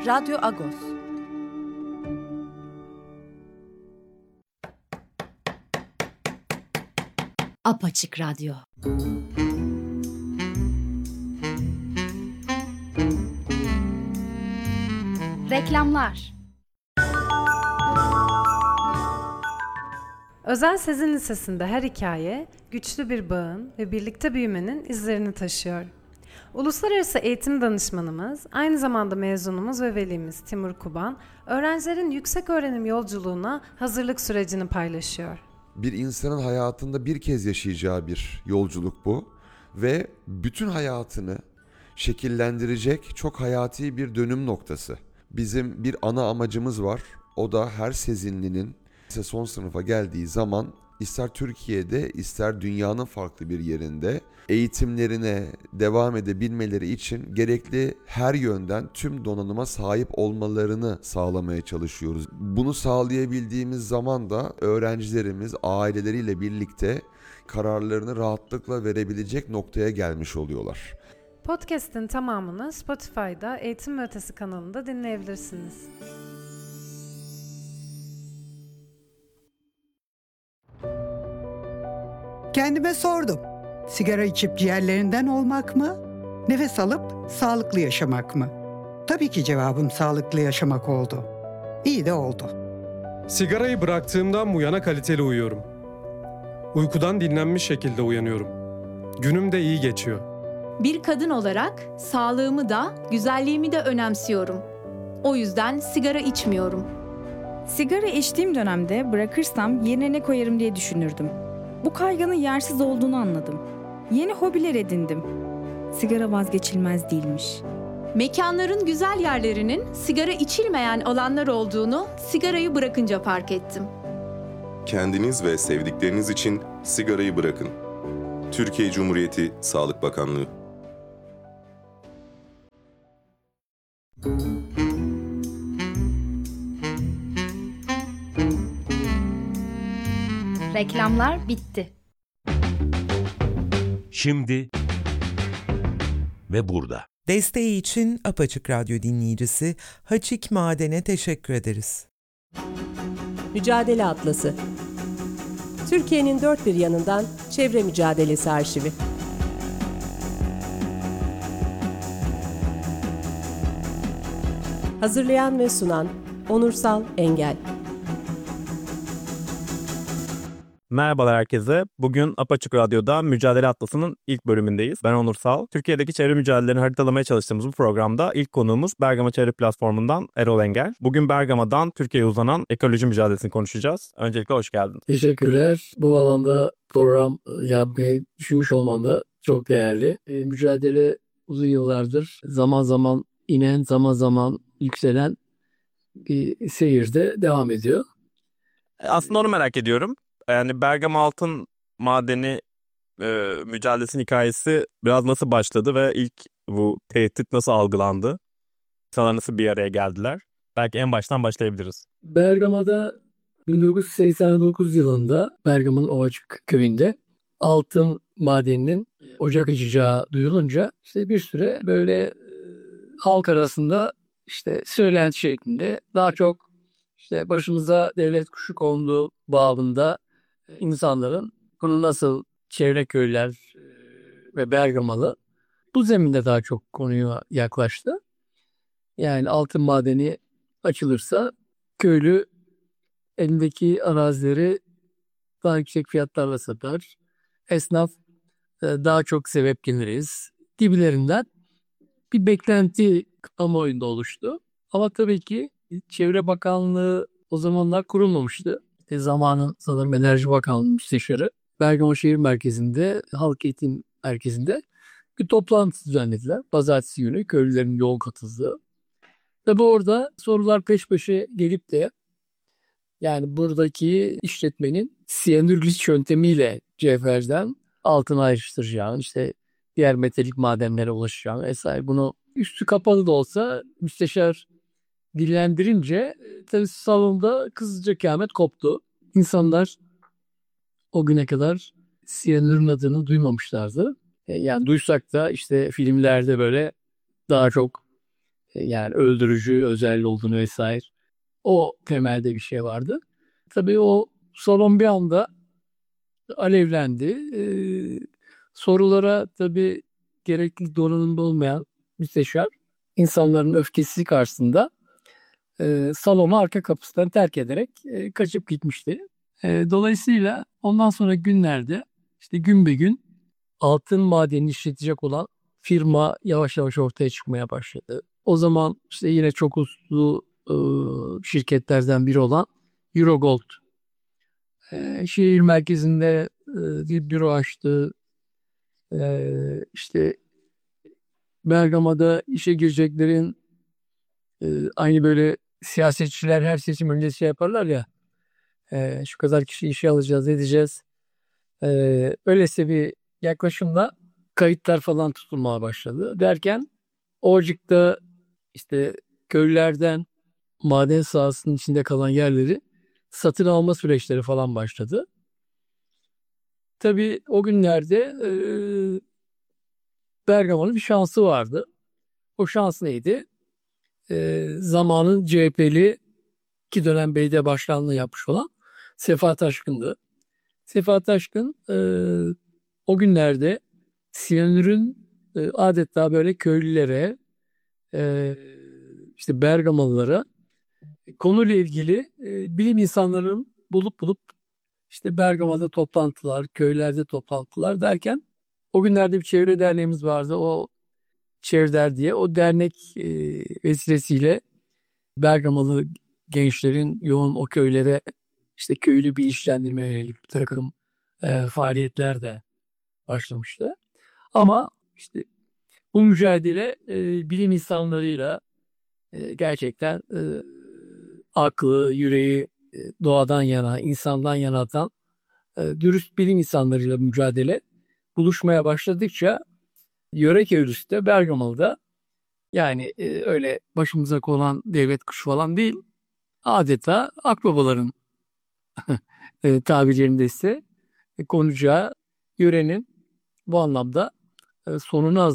Radyo Agos. Apaçık Radyo. Reklamlar. Özel Sezin Lisesi'nde her hikaye güçlü bir bağın ve birlikte büyümenin izlerini taşıyor. Uluslararası eğitim danışmanımız, aynı zamanda mezunumuz ve velimiz Timur Kuban, öğrencilerin yüksek öğrenim yolculuğuna hazırlık sürecini paylaşıyor. Bir insanın hayatında bir kez yaşayacağı bir yolculuk bu ve bütün hayatını şekillendirecek çok hayati bir dönüm noktası. Bizim bir ana amacımız var, o da her sezinlinin son sınıfa geldiği zaman ister Türkiye'de ister dünyanın farklı bir yerinde eğitimlerine devam edebilmeleri için gerekli her yönden tüm donanıma sahip olmalarını sağlamaya çalışıyoruz. Bunu sağlayabildiğimiz zaman da öğrencilerimiz aileleriyle birlikte kararlarını rahatlıkla verebilecek noktaya gelmiş oluyorlar. Podcast'in tamamını Spotify'da Eğitim ve Ötesi kanalında dinleyebilirsiniz. Kendime sordum. Sigara içip ciğerlerinden olmak mı? Nefes alıp sağlıklı yaşamak mı? Tabii ki cevabım sağlıklı yaşamak oldu. İyi de oldu. Sigarayı bıraktığımdan bu yana kaliteli uyuyorum. Uykudan dinlenmiş şekilde uyanıyorum. Günüm de iyi geçiyor. Bir kadın olarak sağlığımı da, güzelliğimi de önemsiyorum. O yüzden sigara içmiyorum. Sigara içtiğim dönemde bırakırsam yerine ne koyarım diye düşünürdüm. Bu kaygının yersiz olduğunu anladım. Yeni hobiler edindim. Sigara vazgeçilmez değilmiş. Mekanların güzel yerlerinin sigara içilmeyen alanlar olduğunu sigarayı bırakınca fark ettim. Kendiniz ve sevdikleriniz için sigarayı bırakın. Türkiye Cumhuriyeti Sağlık Bakanlığı. Reklamlar bitti. Şimdi ve burada. Desteği için Apaçık Radyo dinleyicisi Haçik Maden'e teşekkür ederiz. Mücadele Atlası. Türkiye'nin dört bir yanından çevre mücadelesi arşivi. Hazırlayan ve sunan Onursal Engel. Merhabalar herkese. Bugün Apaçık Radyo'da Mücadele Atlası'nın ilk bölümündeyiz. Ben Onursal. Türkiye'deki çevre mücadelelerini haritalamaya çalıştığımız bu programda ilk konuğumuz Bergama Çevre Platformu'ndan Erol Engel. Bugün Bergama'dan Türkiye'ye uzanan ekoloji mücadelesini konuşacağız. Öncelikle hoş geldin. Teşekkürler. Bu alanda program yapmayı düşünmüş olman da çok değerli. Mücadele uzun yıllardır zaman zaman inen, zaman zaman yükselen bir seyirde devam ediyor. Aslında onu merak ediyorum. Yani Bergama Altın Madeni mücadelesinin hikayesi biraz nasıl başladı ve ilk bu tehdit nasıl algılandı? İnsanlar nasıl bir araya geldiler? Belki en baştan başlayabiliriz. Bergama'da 1989 yılında Bergama'nın Ovacık köyünde altın madeninin ocak açacağı duyulunca işte bir süre böyle halk arasında işte söylenti şeklinde daha çok işte başımıza devlet kuşu konduğu babında insanların bunu nasıl çevre köyler ve Bergamalı bu zeminde daha çok konuya yaklaştı. Yani altın madeni açılırsa köylü elindeki arazileri daha yüksek fiyatlarla satar. Esnaf daha çok sebep geliriz gibilerinden bir beklenti kamuoyunda oluştu. Ama tabii ki Çevre Bakanlığı o zamanlar kurulmamıştı. Zamanın sanırım Enerji Bakanlığı müsteşarı Bergama Şehir Merkezi'nde, Halk Eğitim Merkezi'nde bir toplantı düzenlediler. Pazartesi günü köylülerin yoğun katıldığı. Tabii orada sorular peş peşe gelip de yani buradaki işletmenin siyanürglüs yöntemiyle cevherden altın ayrıştıracağını, işte diğer metalik madenlere ulaşacağını vesaire bunu üstü kapalı da olsa müsteşar dillendirince tabii salonda kızılca kıyamet koptu. İnsanlar o güne kadar siyanürün adını duymamışlardı. Yani duysak da işte filmlerde böyle daha çok Yani öldürücü özelliği olduğunu vesaire. O temelde bir şey vardı. Tabii o salon bir anda alevlendi. Sorulara tabii gerekli donanımda olmayan müsteşar insanların öfkesi karşısında salonu arka kapısından terk ederek kaçıp gitmişti. Dolayısıyla ondan sonra günlerde işte gün be gün altın madenini işletecek olan firma yavaş yavaş ortaya çıkmaya başladı. O zaman işte yine çok uluslu şirketlerden biri olan Eurogold şehir merkezinde bir büro açtı. İşte Bergama'da işe gireceklerin aynı böyle siyasetçiler her seçim öncesi şey yaparlar ya, şu kadar kişi işe alacağız edeceğiz. Öyleyse bir yaklaşımla kayıtlar falan tutulmaya başladı. Derken Ovacık'ta işte köylülerden maden sahasının içinde kalan yerleri satın alma süreçleri falan başladı. Tabii o günlerde Bergama'nın bir şansı vardı. O şans neydi? Zamanın CHP'li 2 dönem belediye başkanlığı yapmış olan Sefa Taşkın'dı. Sefa Taşkın o günlerde siyanürün adeta böyle köylülere, işte Bergamalılara konuyla ilgili bilim insanlarının bulup işte Bergama'da toplantılar, köylerde toplantılar derken o günlerde bir çevre derneğimiz vardı. O Çevder diye o dernek vesilesiyle Bergamalı gençlerin yoğun o köylere işte köylü bilinçlendirmeye yönelik bir takım faaliyetler de başlamıştı. Ama işte bu mücadele bilim insanlarıyla gerçekten aklı, yüreği doğadan yana, insandan yana atan dürüst bilim insanlarıyla mücadele buluşmaya başladıkça yöre köylüsü de Bergamalı'da yani öyle başımıza konan devlet kuşu falan değil, adeta akbabaların tabirlerinde ise konacağı yörenin bu anlamda sonunu